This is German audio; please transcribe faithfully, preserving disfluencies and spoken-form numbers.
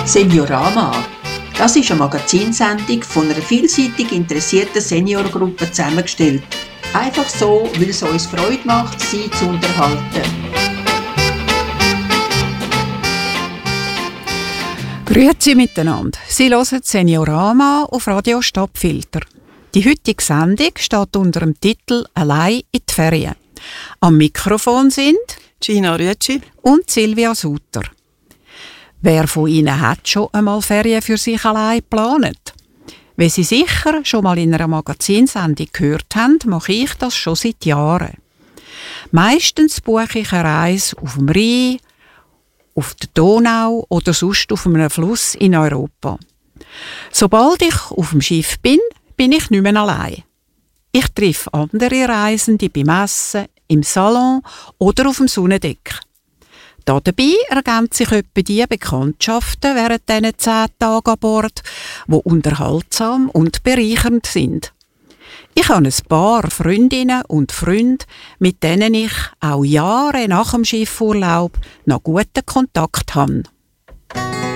Seniorama. Das ist eine Magazinsendung von einer vielseitig interessierten Seniorgruppe zusammengestellt. Einfach so, weil es uns Freude macht, sie zu unterhalten. Grüezi miteinander. Sie hören Seniorama auf Radio Stadtfilter. Die heutige Sendung steht unter dem Titel «Allein in die Ferien». Am Mikrofon sind Gina Rüetschi und Silvia Sutter. Wer von Ihnen hat schon einmal Ferien für sich allein geplant? Wie Sie sicher schon mal in einer Magazinsendung gehört haben, mache ich das schon seit Jahren. Meistens buche ich eine Reise auf dem Rhein, auf der Donau oder sonst auf einem Fluss in Europa. Sobald ich auf dem Schiff bin, bin ich nicht mehr allein. Ich treffe andere Reisende beim Essen, im Salon oder auf dem Sonnendeck. Dabei ergänzen sich etwa die Bekanntschaften während diesen zehn Tagen an Bord, die unterhaltsam und bereichernd sind. Ich habe ein paar Freundinnen und Freunde, mit denen ich auch Jahre nach dem Schiffurlaub noch guten Kontakt habe.